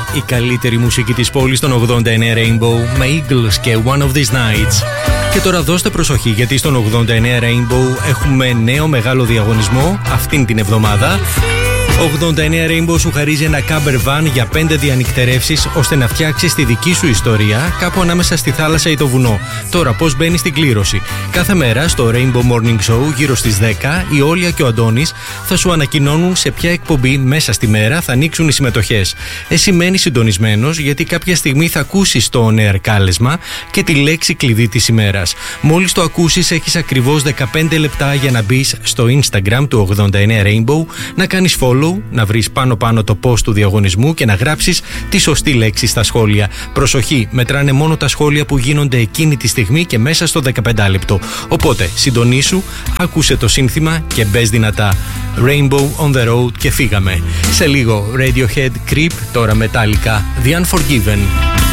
η καλύτερη μουσική της πόλης των 89 Rainbow με Eagles και One of These Nights. Και τώρα δώστε προσοχή, γιατί στον 89 Rainbow έχουμε νέο μεγάλο διαγωνισμό αυτήν την εβδομάδα. 89 Rainbow σου χαρίζει ένα camper van για 5 διανυκτερεύσεις ώστε να φτιάξεις τη δική σου ιστορία κάπου ανάμεσα στη θάλασσα ή το βουνό. Τώρα πώς μπαίνει στην κλήρωση? Κάθε μέρα στο Rainbow Morning Show γύρω στις 10 η Όλια και ο Αντώνης θα σου ανακοινώνουν σε ποια εκπομπή μέσα στη μέρα θα ανοίξουν οι συμμετοχές. Εσύ μένεις συντονισμένος, γιατί κάποια στιγμή θα ακούσεις το on air κάλεσμα και τη λέξη κλειδί της ημέρας. Μόλις το ακούσεις έχεις ακριβώς 15 λεπτά για να μπεις στο Instagram του 89 Rainbow, να κάνεις follow, να βρεις πάνω το post του διαγωνισμού και να γράψεις τη σωστή λέξη στα σχόλια. Προσοχή, μετράνε μόνο τα σχόλια που γίνονται εκείνη τη στιγμή και μέσα στο 15 λεπτό. Οπότε συντονίσου, άκουσε το σύνθημα και μπες δυνατά. Rainbow on the road και φύγαμε. Σε λίγο Radiohead, Creep, τώρα Metallica, The Unforgiven.